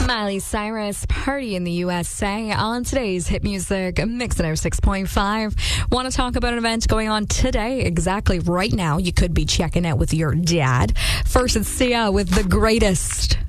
Miley Cyrus, Party in the USA on today's Hit Music Mix 6.5. Want to talk about an event going on today, exactly right now. You could be checking out with your dad. First, it's Sia with The Greatest.